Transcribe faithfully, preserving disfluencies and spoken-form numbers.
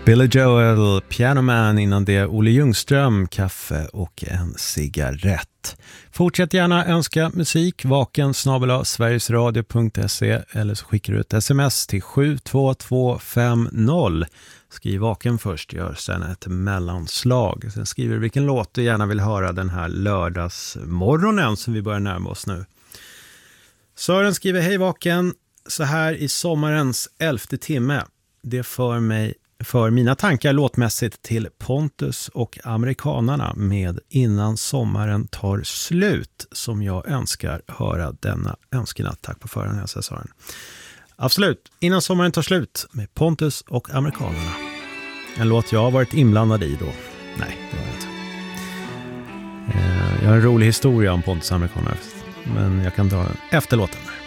Billy Joel, Piano Man, innan det Olle Ljungström, Kaffe och en cigarett. Fortsätt gärna önska musik, vaken snabel-a sverigesradio punkt se eller så skickar du ett sms till sju två två fem noll. Skriv vaken först, gör sen ett mellanslag. Sen skriver du vilken låt du gärna vill höra den här lördagsmorgonen som vi börjar närma oss nu. Sören skriver: hej vaken, så här i sommarens elfte timme. Det för mig för mina tankar låtmässigt till Pontus och amerikanarna med Innan sommaren tar slut, som jag önskar höra denna önskenatt. Tack på förhand, jag säger Sören. Absolut, Innan sommaren tar slut med Pontus och amerikanerna. En låt jag har varit inblandad i då. Nej, det var jag inte. Jag har en rolig historia om Pontus och amerikanerna, men jag kan ta den efter låten.